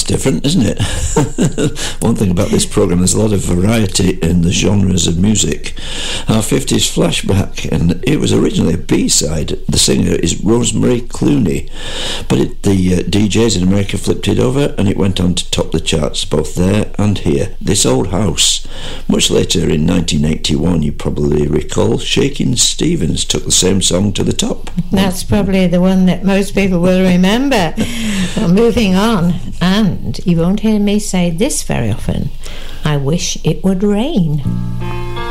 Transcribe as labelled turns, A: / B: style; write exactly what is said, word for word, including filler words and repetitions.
A: that's different, isn't it? One thing about this programme, there's a lot of variety in the genres of music. Our fifties flashback, and it was originally a B-side. The singer is Rosemary Clooney, but it, the uh, D Js in America flipped it over, and it went on to top the charts both there and here. This Old House. Much later, in nineteen eighty-one, you probably recall, Shakin' Stevens took the same song to the top.
B: That's probably the one that most people will remember. Well, moving on, and you won't hear me say this very often, I wish it would rain.